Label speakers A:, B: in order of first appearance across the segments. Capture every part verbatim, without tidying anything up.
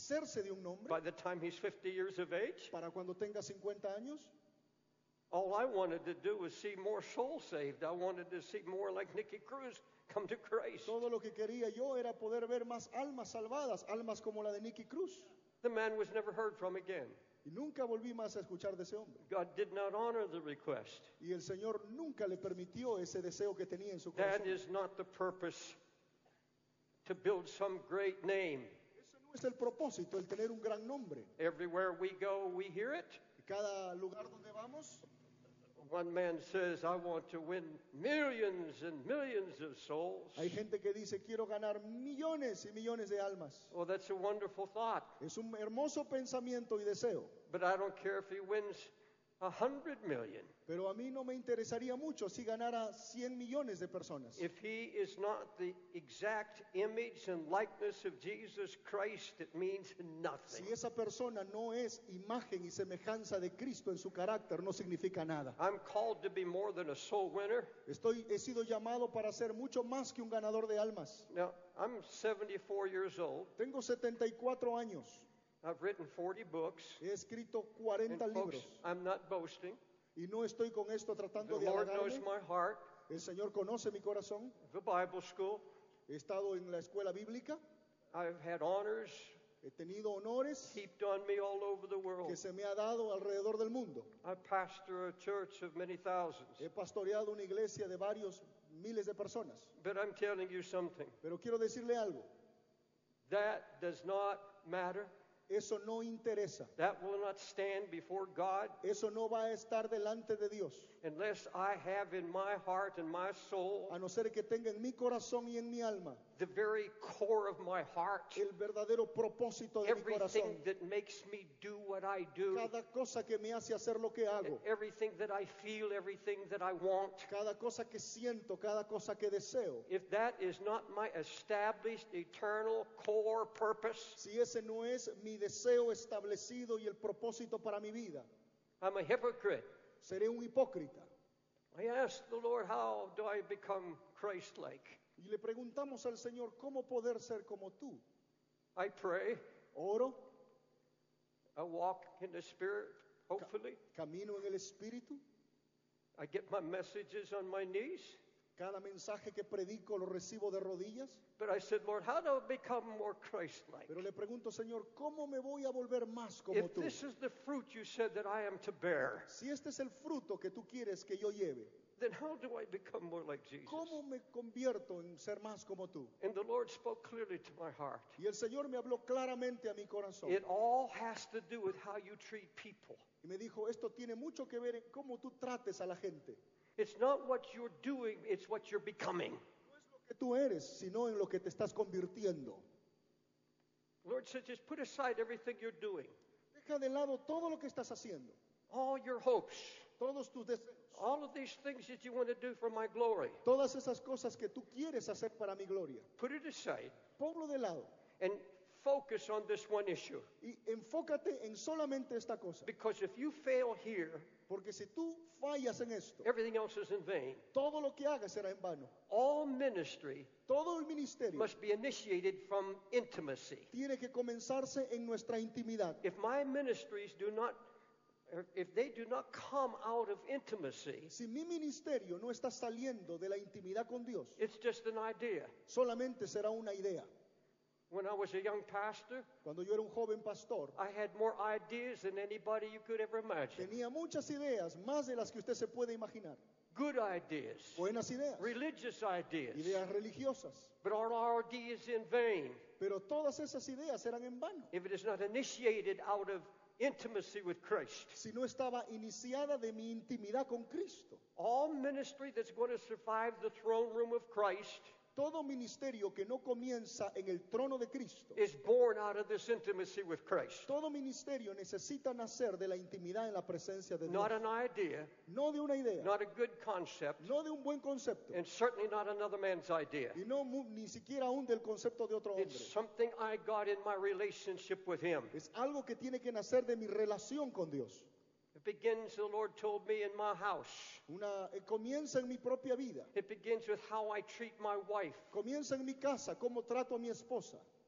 A: hacerse de un nombre
B: by the time he's fifty years of age.
A: para cuando tenga cincuenta años.
B: All I wanted to do was see more souls saved. I wanted to see more like Nicky Cruz come to Christ.
A: Todo lo que quería yo era poder ver más almas salvadas, almas como la de Nicky Cruz.
B: The man was never heard from again.
A: Y nunca volví más a escuchar de ese hombre.
B: God did not honor the request.
A: Y el Señor nunca le permitió ese deseo que tenía en su
B: That
A: corazón.
B: is not the purpose, to build some great name.
A: Ese no es el propósito, el tener un gran nombre.
B: Everywhere we go, we hear it.
A: Cada lugar donde vamos,
B: One man says, I want to win millions and millions of souls.
A: hay gente que dice, quiero ganar millones y millones de almas.
B: Well, that's a wonderful thought.
A: Es un hermoso pensamiento y deseo.
B: But I don't care if he wins a hundred million.
A: Pero a mí no me interesaría mucho si ganara cien millones de personas.
B: If he is not the exact image and likeness of Jesus Christ, it means nothing.
A: Si esa persona no es imagen y semejanza de Cristo en su carácter, no significa nada.
B: I'm called to be more than a soul winner.
A: Estoy, he sido llamado para ser mucho más que un ganador de almas.
B: Now, I'm seventy-four years old.
A: Tengo setenta y cuatro años.
B: I've written forty books.
A: He escrito
B: And
A: cuarenta
B: folks,
A: libros.
B: I'm not boasting.
A: Y no estoy con esto
B: The
A: tratando de
B: Lord knows
A: halagarme.
B: my heart.
A: El Señor conoce mi corazón.
B: The Bible school.
A: He estado en la escuela bíblica.
B: I've had honors
A: He tenido honores
B: heaped on me all over the
A: que
B: world.
A: se me ha dado alrededor del mundo.
B: I pastor a church of many thousands.
A: He pastoreado una iglesia de varios miles de personas.
B: But I'm telling you something.
A: Pero quiero decirle algo.
B: That does not matter.
A: Eso no interesa.
B: That will not stand before God
A: Eso no va a estar delante de Dios.
B: unless I have in my heart and my soul,
A: A no ser que tenga en mi corazón y en mi alma
B: the very core of my heart,
A: el verdadero propósito de mi
B: everything
A: corazón.
B: that makes me do what I do,
A: Cada cosa que me hace hacer lo que hago.
B: everything that I feel, everything that I want.
A: Cada cosa que siento, cada cosa que deseo.
B: If that is not my established eternal core purpose,
A: Si ese no es mi deseo establecido y el propósito para mi vida,
B: I'm a hypocrite.
A: seré un hipócrita.
B: I asked the Lord, how do I become Christ-like?
A: Y le preguntamos al Señor, ¿cómo poder ser como tú?
B: I pray,
A: Oro,
B: I walk in the Spirit, hopefully.
A: camino en el Espíritu.
B: I get my messages on my knees.
A: Cada mensaje que predico lo recibo de rodillas.
B: But I said, Lord, how do I become more Christ-like?
A: Pero le pregunto, Señor, ¿cómo me voy a volver más como
B: If
A: tú?
B: this is the fruit you said that I am to bear,
A: Si este es el fruto que tú quieres que yo lleve,
B: then how do I become more like Jesus?
A: ¿cómo me convierto en ser más como tú?
B: And the Lord spoke clearly to my heart.
A: Y el Señor me habló claramente a mi corazón.
B: It all has to do with how you treat people.
A: Y me dijo, esto tiene mucho que ver en cómo tú trates a la gente.
B: It's not what you're doing, it's what you're becoming.
A: No es lo que tú eres, sino en lo que te estás convirtiendo.
B: The Lord said, just put aside everything you're doing,
A: Deja de lado todo lo que estás haciendo,
B: all your hopes,
A: todos tus deseos,
B: all of these things that you want to do for my glory.
A: todas esas cosas que tú quieres hacer para mi gloria.
B: Put it aside
A: Ponlo de lado
B: and focus on this one issue.
A: y enfócate en solamente esta cosa.
B: Because if you fail here,
A: Porque si tú fallas en esto,
B: everything else is in vain.
A: todo lo que hagas será en vano.
B: All ministry
A: Todo el ministerio
B: must be initiated from intimacy.
A: tiene que comenzarse en nuestra intimidad.
B: If my ministries do not, if they do not come out of intimacy,
A: Si mi ministerio no está saliendo de la intimidad con Dios,
B: it's just an idea.
A: solamente será una idea.
B: When I was a young pastor,
A: Cuando yo era un joven pastor,
B: I had more ideas than anybody you could ever imagine.
A: tenía muchas ideas, más de las que usted se puede imaginar.
B: Good ideas,
A: Buenas ideas,
B: religious ideas,
A: ideas religiosas.
B: but all our ideas in vain
A: Pero todas esas ideas eran en vano.
B: if it is not initiated out of intimacy with Christ.
A: Si no estaba iniciada de mi intimidad con Cristo.
B: All ministry that's going to survive the throne room of Christ
A: Todo ministerio que no comienza en el trono de Cristo,
B: is born out of this intimacy with Christ.
A: todo ministerio necesita nacer de la intimidad en la presencia de
B: Not
A: Dios.
B: an idea,
A: No de una idea,
B: not a good concept,
A: no de un buen concepto,
B: and certainly not another man's idea.
A: y no mu- ni siquiera aún del concepto de otro
B: It's
A: hombre.
B: something I got in my relationship with Him.
A: Es algo que tiene que nacer de mi relación con Dios.
B: It begins, the Lord told me, in my house.
A: Una, eh, comienza en mi propia vida,
B: It begins with how I treat my wife.
A: comienza en mi casa, cómo trato a mi esposa.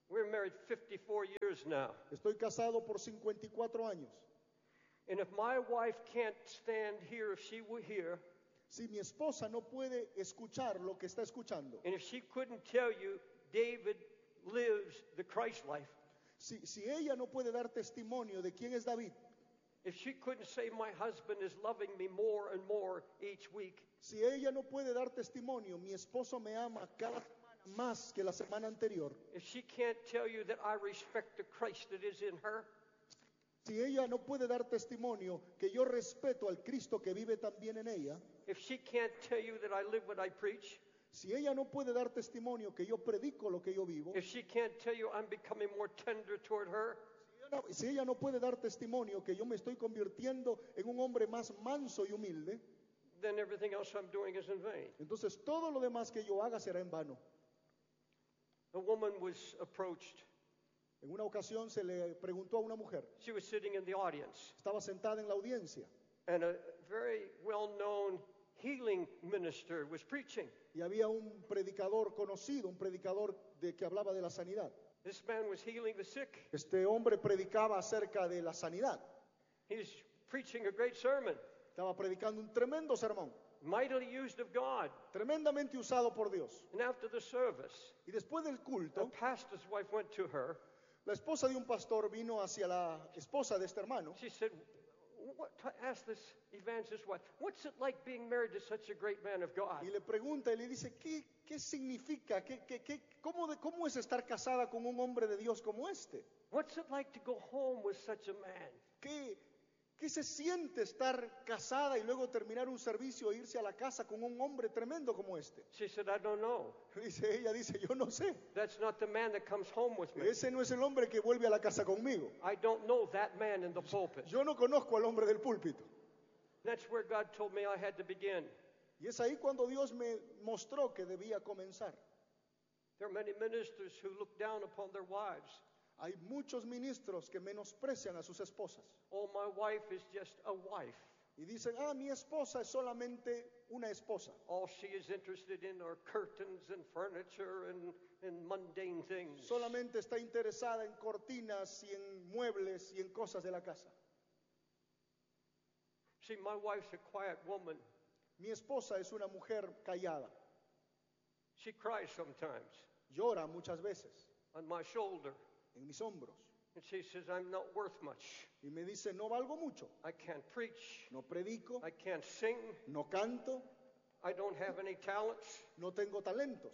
B: We're married fifty-four years now.
A: Estoy casado por cincuenta y cuatro años.
B: And if my wife can't stand here, if she were here,
A: Si mi esposa no puede escuchar lo que está escuchando,
B: and if she couldn't tell you David lives the Christ life,
A: si, si ella no puede dar testimonio de quién es David,
B: if she couldn't say my husband is loving me more and more each week,
A: si ella no puede dar testimonio, mi esposo me ama cada semana más que la semana anterior,
B: if she can't tell you that I respect the Christ that is in her,
A: si ella no puede dar testimonio que yo respeto al Cristo que vive también en ella,
B: if she can't tell you that I live what I preach,
A: si ella no puede dar testimonio que yo predico lo que yo vivo,
B: if she can't tell you I'm becoming more tender toward her,
A: no, si ella no puede dar testimonio que yo me estoy convirtiendo en un hombre más manso y humilde,
B: then everything else I'm doing is in vain.
A: entonces todo lo demás que yo haga será en vano.
B: A woman was approached.
A: En una ocasión se le preguntó a una mujer,
B: She was sitting in the audience,
A: estaba sentada en la audiencia
B: and a very well-known healing minister was preaching.
A: y había un predicador conocido, un predicador de que hablaba de la sanidad.
B: This man was healing the sick.
A: Este hombre predicaba acerca de la sanidad.
B: He was preaching a great sermon,
A: Estaba predicando un tremendo sermón,
B: mightily used of God.
A: tremendamente usado por Dios.
B: And after the service,
A: Y después del
B: the
A: culto,
B: pastor's wife went to her.
A: la esposa de un pastor vino hacia la esposa de este hermano
B: She said, what, asked this evangelist wife, what's it like being married to such a great man of God?
A: y le pregunta y le dice, ¿qué, qué significa? ¿Qué, qué, qué, cómo, de, ¿Cómo es estar casada con un hombre de Dios como este?
B: What's it like to go home with such a man?
A: ¿Qué, ¿Qué se siente estar casada y luego terminar un servicio e irse a la casa con un hombre tremendo como este?
B: She said, I don't know.
A: Dice, ella dice, yo no sé.
B: That's not the man that comes home with me.
A: Ese no es el hombre que vuelve a la casa conmigo.
B: I don't know that man in the pulpit.
A: Yo no conozco al hombre del púlpito.
B: That's where God told me I had to begin.
A: Y es ahí cuando Dios me mostró que debía comenzar.
B: There are many ministers who look down upon their wives.
A: Hay muchos ministros que menosprecian a sus esposas.
B: Oh, my wife is just a wife.
A: Y dicen, ah, mi esposa es solamente una esposa.
B: All she is interested in are curtains and furniture and, and mundane things.
A: Solamente está interesada en cortinas y en muebles y en cosas de la casa.
B: See, my wife's a quiet woman.
A: Mi esposa es una mujer callada.
B: She cries sometimes
A: Llora muchas veces
B: on my shoulder.
A: en mis hombros.
B: And she says, I'm not worth much.
A: Y me dice, no valgo mucho.
B: I can't preach.
A: No predico,
B: I can't sing.
A: no canto,
B: I don't have any talents.
A: no tengo talentos.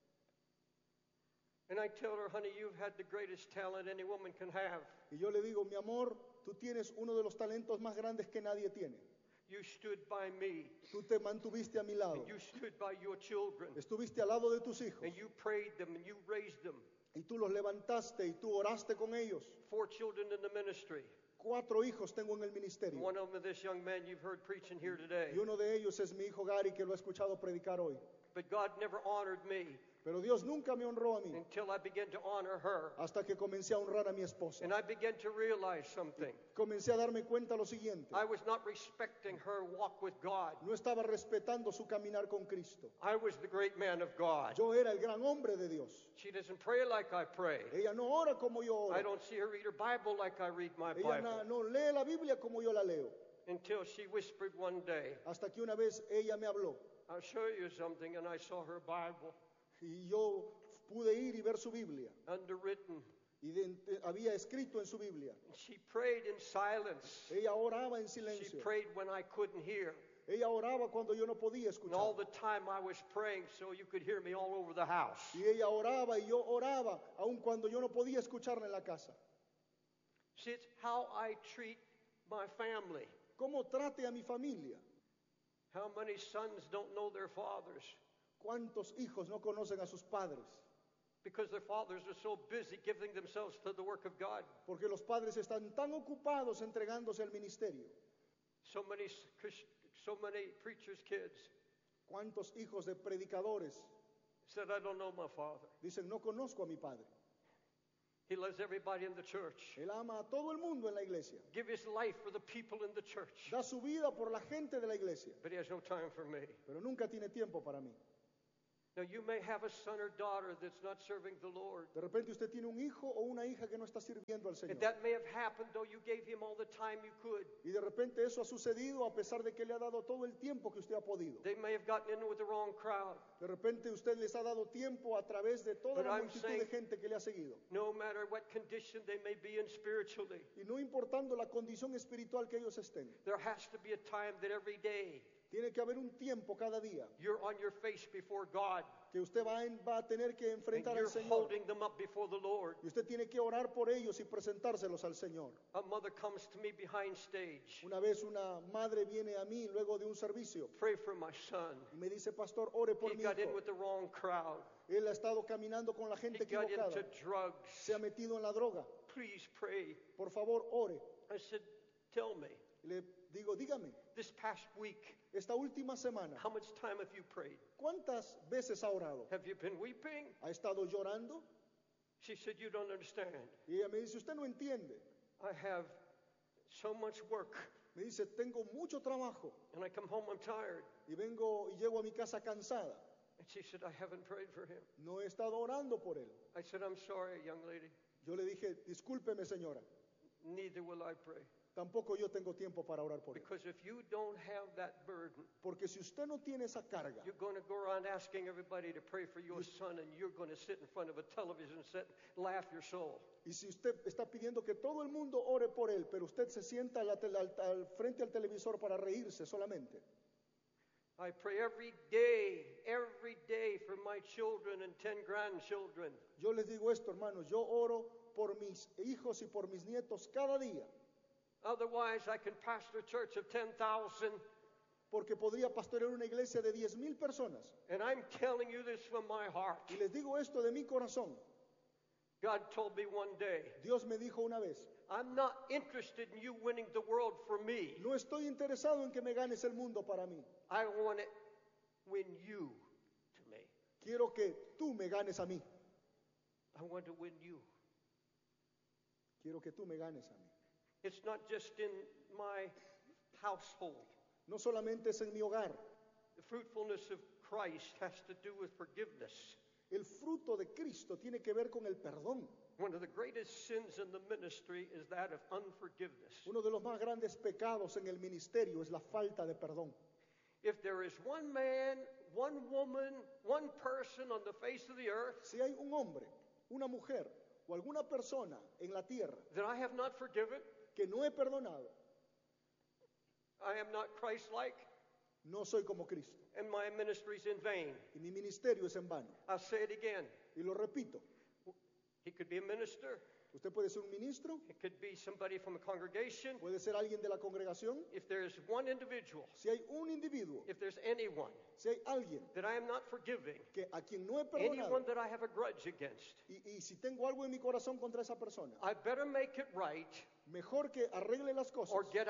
B: And I tell her, honey, you've had the greatest talent any woman can have.
A: Y yo le digo, mi amor, tú tienes uno de los talentos más grandes que nadie tiene.
B: You stood by me.
A: Tú te mantuviste a mi lado.
B: And you stood by your children.
A: Estuviste al lado de tus hijos.
B: And you prayed them and you raised them.
A: Y tú los levantaste y tú oraste con ellos.
B: Four children in the ministry.
A: Cuatro hijos tengo en el ministerio.
B: One of them is this young man you've heard preaching here today.
A: Y uno de ellos es mi hijo Gary, que lo he escuchado predicar hoy.
B: But God never honored me
A: Pero Dios nunca me honró a mí
B: until I began to honor her.
A: hasta que comencé a honrar a mi esposa.
B: And I began to realize something.
A: Comencé a darme cuenta lo siguiente.
B: I was not respecting her walk with God.
A: No estaba respetando su caminar con Cristo.
B: I was the great man of God.
A: Yo era el gran hombre de Dios.
B: She doesn't pray like I pray.
A: Ella no ora como yo
B: I
A: oro.
B: don't see her read her Bible like I read my
A: Ella
B: Bible.
A: no, no lee la Biblia como yo la leo.
B: Until she whispered one day,
A: Hasta que una vez ella me habló.
B: I'll show you something, and I saw her Bible
A: Y yo pude ir y ver su Biblia.
B: underwritten.
A: Y de- de- había escrito en su Biblia.
B: And she prayed in silence.
A: Ella oraba en
B: She
A: silencio.
B: prayed when I couldn't hear.
A: Ella oraba cuando yo no podía
B: And all
A: escuchar.
B: the time I was praying so you could hear me all over the house.
A: Y ella oraba y yo oraba, aun cuando yo no podía escucharla en la casa.
B: See, it's how I treat my family.
A: ¿Cómo trate a mi familia?
B: How many sons don't know their fathers
A: ¿Cuántos hijos no conocen a sus padres?
B: because their fathers are so busy giving themselves to the work of God?
A: Porque los padres están tan ocupados entregándose al ministerio.
B: So many, Christ- so many preachers' kids
A: ¿Cuántos hijos de predicadores
B: said, I don't know my father.
A: dicen, no conozco a mi padre?
B: He loves everybody in the church.
A: Él ama a todo el mundo en la iglesia.
B: Give his life for the people in the church.
A: Da su vida por la gente de la iglesia.
B: But he has no time for me.
A: Pero nunca tiene tiempo para mí.
B: Now, you may have a son or daughter that's not serving the Lord.
A: De repente usted tiene un hijo o una hija que no está sirviendo al Señor.
B: And that may have happened though you gave him all the time you could.
A: Y de repente eso ha sucedido a pesar de que le ha dado todo el tiempo que usted ha podido.
B: They may have gotten in with the wrong crowd.
A: De repente usted les ha dado tiempo a través de toda
B: But
A: la
B: I'm
A: multitud
B: saying-
A: de gente que le ha seguido.
B: No matter what condition they may be in spiritually,
A: Y no importando la condición espiritual que ellos estén,
B: there has to be a time that every day
A: tiene que haber un tiempo cada día
B: you're on your face before God
A: que usted va, en- va a tener que
B: and
A: enfrentar
B: you're
A: al Señor.
B: holding them up before the Lord.
A: Y usted tiene que orar por ellos y presentárselos al Señor.
B: A mother comes to me behind stage.
A: Una vez una madre viene a mí luego de un servicio
B: Pray for my son.
A: y me dice, pastor, ore por
B: He
A: mi
B: got in
A: hijo.
B: with the wrong crowd.
A: Él ha estado caminando con la
B: He
A: gente
B: got
A: equivocada.
B: into drugs.
A: Se ha metido en la droga.
B: Please pray.
A: Por favor, ore.
B: I said, tell me,
A: Y le digo, dígame,
B: this past week,
A: esta última semana,
B: how much time have you prayed?
A: ¿cuántas veces ha orado?
B: Have you been weeping?
A: ¿Ha estado llorando?
B: She said, you don't understand.
A: Y ella me dice, usted no entiende.
B: I have so much work,
A: Me dice, tengo mucho trabajo
B: and I come home, I'm tired.
A: y vengo y llego a mi casa cansada.
B: And she said, I haven't prayed for him.
A: No he estado orando por él.
B: I said, I'm sorry, young lady.
A: Yo le dije, discúlpeme, señora.
B: Neither will I pray.
A: Tampoco yo tengo tiempo para orar por él.
B: Because if you don't have that burden,
A: Porque si usted no tiene esa carga,
B: you're going to go around asking everybody to pray for your son, and you're going to sit in front of a television set and laugh your soul.
A: y si usted está pidiendo que todo el mundo ore por él, pero usted se sienta a la tele- al, al frente al televisor para reírse solamente.
B: I pray every day, every day for my children and ten grandchildren.
A: Yo les digo esto, hermanos, yo oro por mis hijos y por mis nietos cada día,
B: Otherwise, I can pastor a church of ten thousand,
A: porque podría pastorear una iglesia de diez mil personas.
B: and I'm telling you this from my heart.
A: Y les digo esto de mi corazón.
B: God told me one day,
A: Dios me dijo una vez,
B: I'm not interested in you winning the world for me.
A: no estoy interesado en que me ganes el mundo para mí.
B: I want to win you to me.
A: Quiero que tú me ganes a mí.
B: I want to win you.
A: Quiero que tú me ganes a mí.
B: It's not just in my household.
A: No solamente es en mi hogar.
B: The fruitfulness of Christ has to do with forgiveness.
A: El fruto de Cristo tiene que ver con el perdón.
B: One of the greatest sins in the ministry is that of unforgiveness.
A: Uno de los más grandes pecados en el ministerio es la falta de perdón.
B: If there is one man, one woman, one person on the face of the earth
A: Si hay un hombre, una mujer o alguna persona en la tierra
B: that I have not forgiven,
A: que no he perdonado,
B: I am not Christ-like,
A: no soy como Cristo.
B: and my ministry is in vain.
A: Y mi ministerio es en vano.
B: I'll say it again.
A: Y lo repito,
B: He could be a minister.
A: usted puede ser un ministro,
B: It could be somebody from a congregation.
A: puede ser alguien de la congregación.
B: If there's one individual,
A: Si hay un individuo,
B: if there's anyone
A: si hay alguien
B: that I am not forgiving,
A: que a quien no he
B: anyone
A: perdonado
B: that I have a grudge against,
A: y, y si tengo algo en mi corazón contra esa persona,
B: I better make it right
A: mejor que arregle las cosas
B: or get